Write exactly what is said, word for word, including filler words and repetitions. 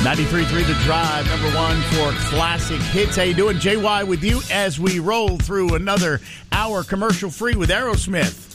ninety-three point three The Drive, number one for classic hits. How you doing? J Y with you as we roll through another hour commercial-free with Aerosmith.